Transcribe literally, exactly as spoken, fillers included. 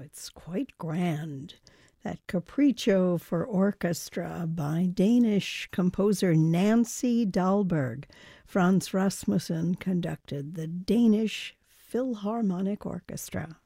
it's quite grand. That Capriccio for orchestra by Danish composer Nancy Dahlberg. Frans Rasmussen conducted the Danish Philharmonic Orchestra.